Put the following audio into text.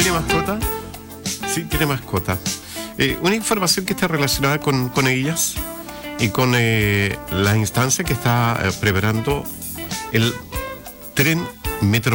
¿Tiene mascota? Sí, tiene mascota. Una información que está relacionada con ellas y con la instancia que está preparando el tren Metro